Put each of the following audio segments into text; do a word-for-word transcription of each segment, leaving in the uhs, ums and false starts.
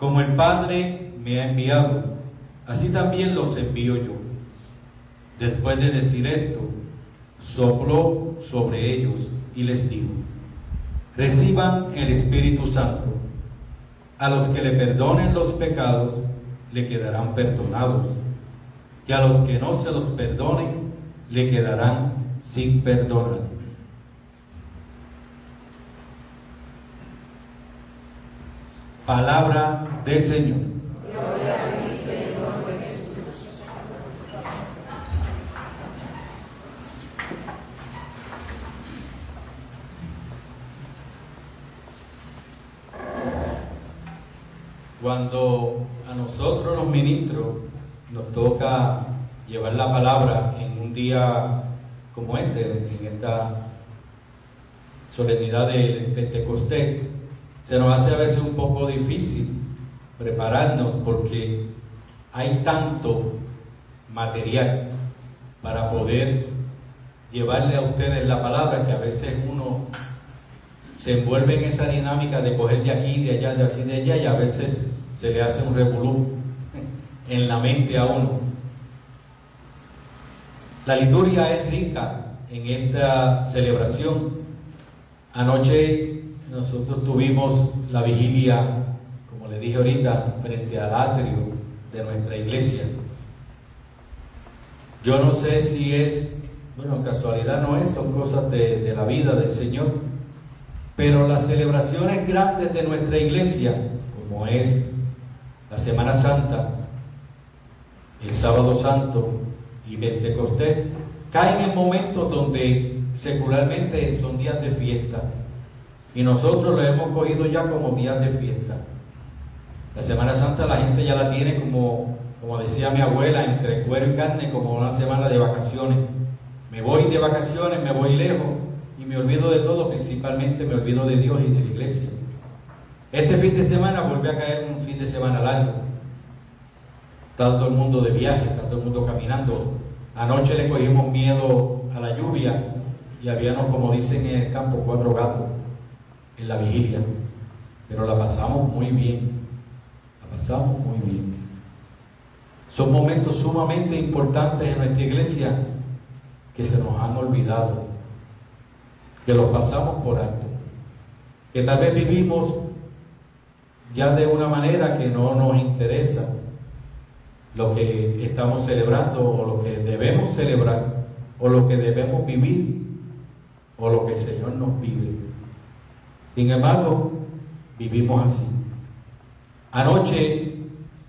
Como el Padre me ha enviado, así también los envío yo. Después de decir esto, sopló sobre ellos y les dijo: reciban el Espíritu Santo. A los que le perdonen los pecados, le quedarán perdonados, y a los que no se los perdonen, le quedarán sin perdonar. Palabra del Señor. Gloria a ti, Señor Jesús. Cuando a nosotros los ministros nos toca llevar la palabra en un día como este, en esta solemnidad del Pentecostés, se nos hace a veces un poco difícil prepararnos porque hay tanto material para poder llevarle a ustedes la palabra que a veces uno se envuelve en esa dinámica de coger de aquí, de allá, de aquí, de allá, y a veces se le hace un revolú en la mente a uno. La liturgia es rica en esta celebración. Anoche nosotros tuvimos la vigilia, como le dije ahorita, frente al atrio de nuestra iglesia. Yo no sé si es, bueno, casualidad no es, son cosas de, de la vida del Señor, pero las celebraciones grandes de nuestra iglesia, como es la Semana Santa, el Sábado Santo y Pentecostés, caen en momentos donde secularmente son días de fiesta, y nosotros lo hemos cogido ya como días de fiesta. La Semana Santa la gente ya la tiene como, como decía mi abuela, entre cuero y carne, como una semana de vacaciones. Me voy de vacaciones, me voy lejos y me olvido de todo, principalmente me olvido de Dios y de la iglesia. Este fin de semana volvió a caer un fin de semana largo. Está todo el mundo de viaje, está todo el mundo caminando. Anoche le cogimos miedo a la lluvia y habíamos, como dicen en el campo, cuatro gatos en la vigilia, pero la pasamos muy bien, la pasamos muy bien. Son momentos sumamente importantes en nuestra iglesia que se nos han olvidado, que los pasamos por alto, que tal vez vivimos ya de una manera que no nos interesa lo que estamos celebrando o lo que debemos celebrar o lo que debemos vivir o lo que el Señor nos pide. Sin embargo, vivimos así. Anoche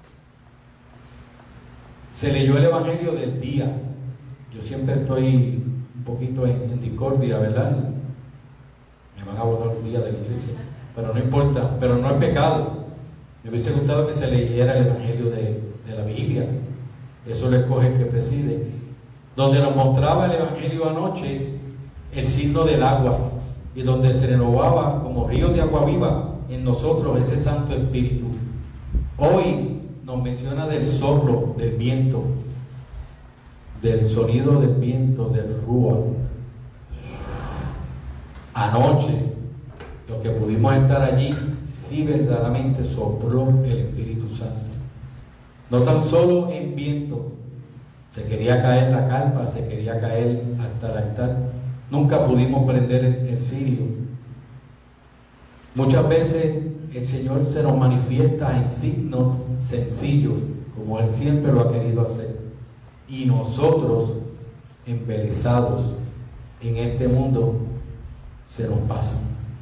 se leyó el Evangelio del día. Yo siempre estoy un poquito en, en discordia, ¿verdad? Me van a votar un día de la iglesia, pero no importa, pero no es pecado. Me hubiese gustado que se leyera el Evangelio de, de la vigilia. Eso lo escoge el que preside, donde nos mostraba el Evangelio anoche el signo del agua, y donde se renovaba como ríos de agua viva en nosotros ese Santo Espíritu. Hoy nos menciona del soplo del viento, del sonido del viento, del rúa. Anoche, los que pudimos estar allí, sí verdaderamente sopló el Espíritu Santo. No tan solo en viento, se quería caer la carpa, se quería caer hasta el altar. Nunca pudimos prender el, el cirio. Muchas veces el Señor se nos manifiesta en signos sencillos, como Él siempre lo ha querido hacer. Y nosotros, embelesados en este mundo, se nos pasan.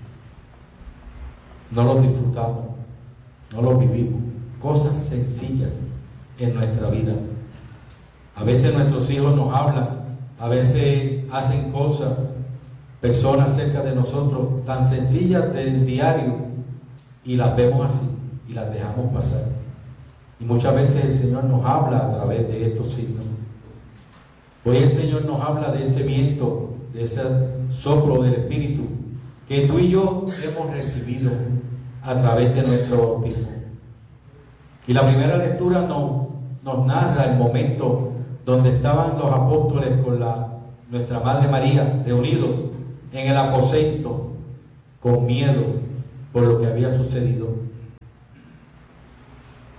No los disfrutamos, no los vivimos. Cosas sencillas en nuestra vida. A veces nuestros hijos nos hablan, a veces hacen cosas, personas cerca de nosotros, tan sencillas del diario, y las vemos así, y las dejamos pasar. Y muchas veces el Señor nos habla a través de estos signos. Hoy el Señor nos habla de ese viento, de ese soplo del Espíritu, que tú y yo hemos recibido a través de nuestro bautismo. Y la primera lectura nos, nos narra el momento donde estaban los apóstoles con la, nuestra Madre María, reunidos en el aposento, con miedo por lo que había sucedido.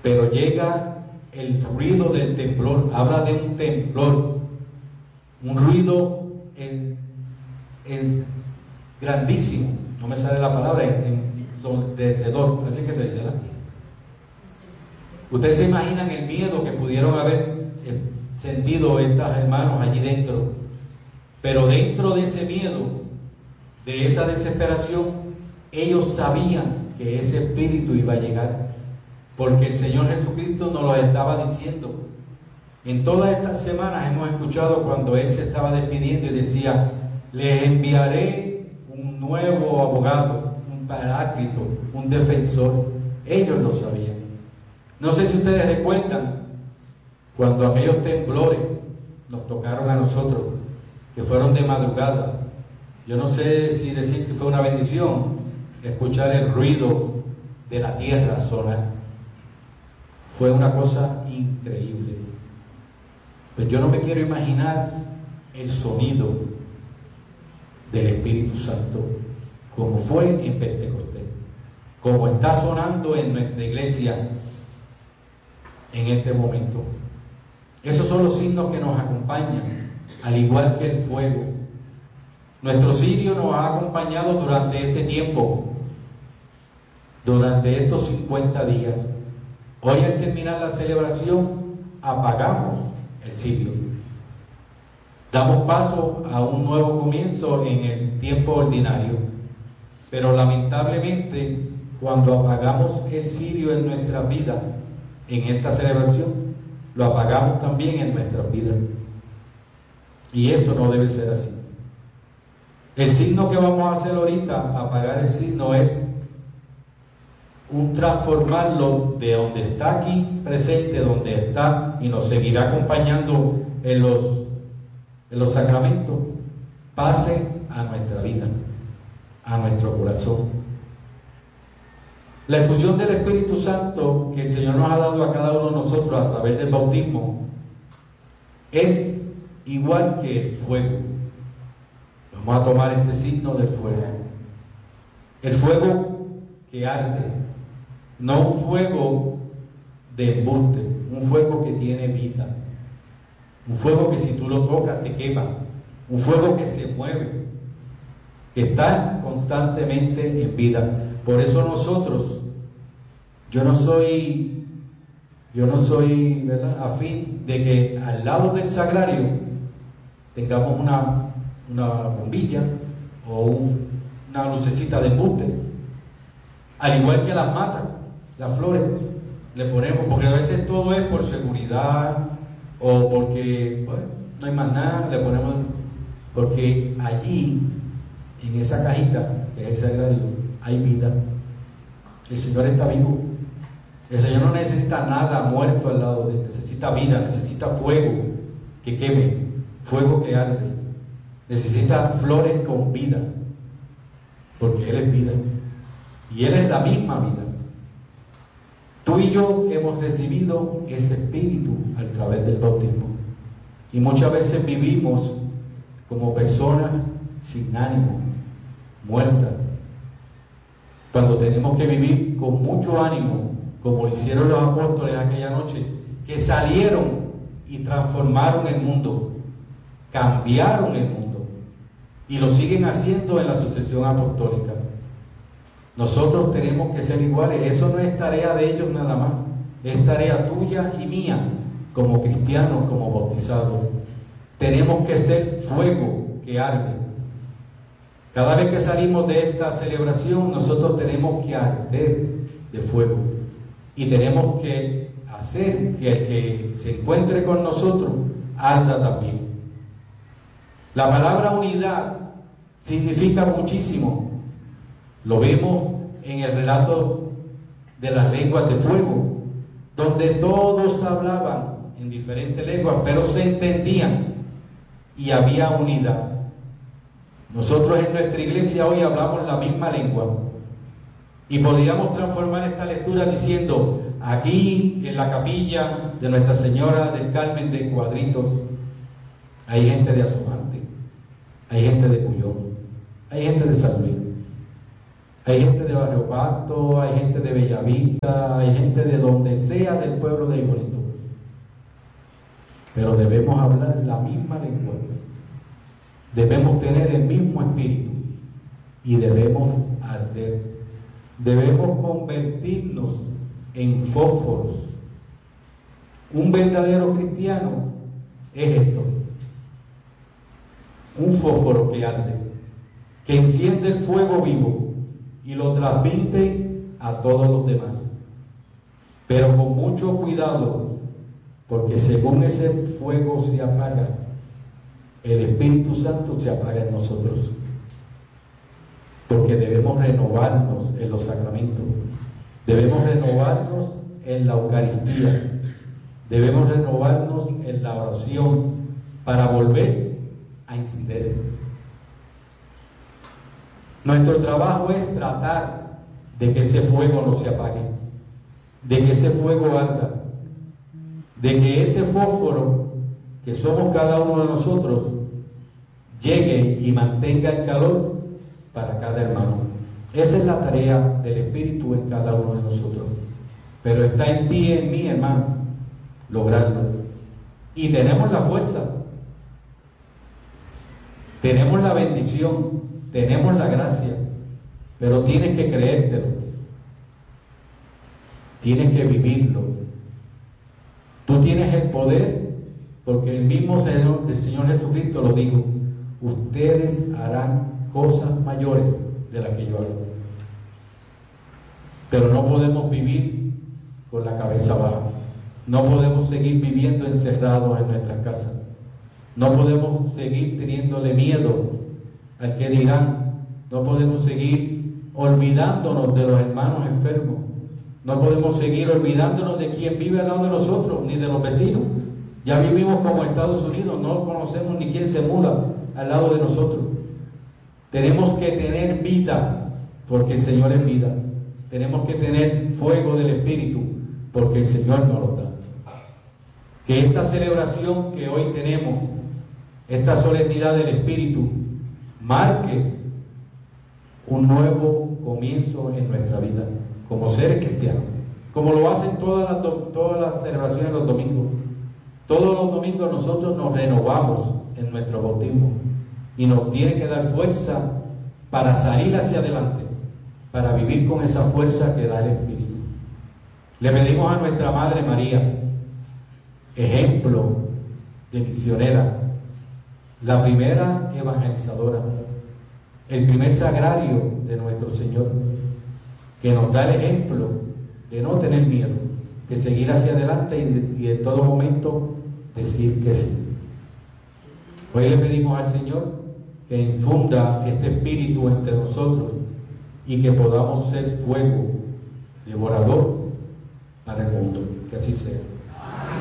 pero llega el ruido del temblor. Habla de un temblor, un ruido en, en grandísimo, no me sale la palabra, ensordecedor, así que se dice, ¿verdad? Ustedes se imaginan el miedo que pudieron haber sentido estos hermanos allí dentro, pero dentro de ese miedo, de esa desesperación, ellos sabían que ese espíritu iba a llegar, porque el Señor Jesucristo nos lo estaba diciendo. En todas estas semanas hemos escuchado cuando Él se estaba despidiendo y decía: les enviaré un nuevo abogado, un paráclito, un defensor. Ellos lo sabían. No sé si ustedes recuerdan cuando aquellos temblores nos tocaron a nosotros, que fueron de madrugada. Yo no sé si decir que fue una bendición escuchar el ruido de la tierra sonar. Fue una cosa increíble. Pues yo no me quiero imaginar el sonido del Espíritu Santo como fue en Pentecostés, como está sonando en nuestra iglesia en este momento. Esos son los signos que nos acompañan, al igual que el fuego. Nuestro cirio nos ha acompañado durante este tiempo, durante estos cincuenta días. Hoy, al terminar la celebración, apagamos el cirio. Damos paso a un nuevo comienzo en el tiempo ordinario. Pero lamentablemente, cuando apagamos el cirio en nuestra vida, en esta celebración, lo apagamos también en nuestras vidas. Y eso no debe ser así. El signo que vamos a hacer ahorita, apagar el signo, es un transformarlo de donde está aquí presente, donde está y nos seguirá acompañando en los, en los sacramentos, pase a nuestra vida, a nuestro corazón. La efusión del Espíritu Santo que el Señor nos ha dado a cada uno de nosotros a través del bautismo es igual que el fuego. Vamos a tomar este signo del fuego. El fuego que arde, no un fuego de embuste, un fuego que tiene vida, un fuego que si tú lo tocas te quema, un fuego que se mueve, que está constantemente en vida. Por eso nosotros, yo no soy, yo no soy, ¿verdad?, afín de que al lado del sagrario tengamos una, una bombilla o un, una lucecita de embuste. Al igual que las matas, las flores, le ponemos, porque a veces todo es por seguridad o porque, bueno, no hay más nada, le ponemos, porque allí, en esa cajita que es el sagrario, hay vida. El Señor está vivo. El Señor no necesita nada muerto al lado de él, necesita vida, necesita fuego que queme, fuego que arde, necesita flores con vida, porque Él es vida y Él es la misma vida. Tú y yo hemos recibido ese espíritu a través del bautismo y muchas veces vivimos como personas sin ánimo, muertas, cuando tenemos que vivir con mucho ánimo, como lo hicieron los apóstoles aquella noche, que salieron y transformaron el mundo, cambiaron el mundo, y lo siguen haciendo en la sucesión apostólica. Nosotros tenemos que ser iguales. Eso no es tarea de ellos nada más, es tarea tuya y mía, como cristianos, como bautizados. Tenemos que ser fuego que arde. Cada vez que salimos de esta celebración, nosotros tenemos que arder de fuego y tenemos que hacer que el que se encuentre con nosotros arda también. La palabra unidad significa muchísimo. Lo vemos en el relato de las lenguas de fuego, donde todos hablaban en diferentes lenguas, pero se entendían y había unidad. Nosotros en nuestra iglesia hoy hablamos la misma lengua y podríamos transformar esta lectura diciendo: aquí en la capilla de Nuestra Señora del Carmen de Cuadritos hay gente de Asomante, hay gente de Cuyón, hay gente de San Luis, Hay gente de Barrio Pasto, hay gente de Bellavista, hay gente de donde sea del pueblo de Higuerito. Pero debemos hablar la misma lengua. Debemos tener el mismo espíritu y debemos arder. Debemos convertirnos en fósforos. Un verdadero cristiano es esto: un fósforo que arde, que enciende el fuego vivo y lo transmite a todos los demás, pero con mucho cuidado, porque según ese fuego se apaga, el Espíritu Santo se apaga en nosotros, porque debemos renovarnos en los sacramentos, debemos renovarnos en la Eucaristía, debemos renovarnos en la oración para volver a encender. Nuestro trabajo es tratar de que ese fuego no se apague, de que ese fuego arda, de que ese fósforo que somos cada uno de nosotros llegue y mantenga el calor para cada hermano. Esa es la tarea del Espíritu en cada uno de nosotros. Pero está en ti y en mí, hermano, lograrlo. Y tenemos la fuerza, tenemos la bendición, tenemos la gracia, pero tienes que creértelo, tienes que vivirlo. Tú tienes el poder, porque el mismo Señor, el Señor Jesucristo lo dijo: ustedes harán cosas mayores de las que yo hago. Pero no podemos vivir con la cabeza baja, no podemos seguir viviendo encerrados en nuestras casas, no podemos seguir teniéndole miedo al que dirán, no podemos seguir olvidándonos de los hermanos enfermos, no podemos seguir olvidándonos de quien vive al lado de nosotros, ni de los vecinos. Ya vivimos como Estados Unidos, no conocemos ni quién se muda al lado de nosotros. Tenemos que tener vida, porque el Señor es vida. Tenemos que tener fuego del Espíritu, porque el Señor nos lo da. Que esta celebración que hoy tenemos, esta solemnidad del Espíritu, marque un nuevo comienzo en nuestra vida como seres cristianos, como lo hacen todas las, todas las celebraciones los domingos. Todos los domingos nosotros nos renovamos en nuestro bautismo y nos tiene que dar fuerza para salir hacia adelante, para vivir con esa fuerza que da el Espíritu. Le pedimos a nuestra Madre María, ejemplo de misionera, la primera evangelizadora, el primer sagrario de nuestro Señor, que nos da el ejemplo de no tener miedo, de seguir hacia adelante y, de, y en todo momento decir que sí. Hoy le pedimos al Señor que infunda este espíritu entre nosotros y que podamos ser fuego devorador para el mundo. Que así sea.